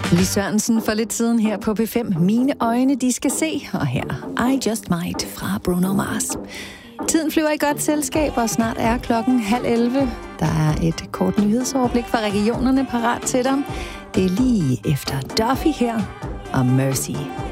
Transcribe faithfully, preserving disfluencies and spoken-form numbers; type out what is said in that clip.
Lis Sørensen for lidt siden her på P fem. Mine øjne, de skal se. Og her, I Just Might fra Bruno Mars. Tiden flyver i godt selskab, og snart er klokken halv elleve. Der er et kort nyhedsoverblik fra regionerne parat til dig. Det er lige efter Duffy her og Mercy.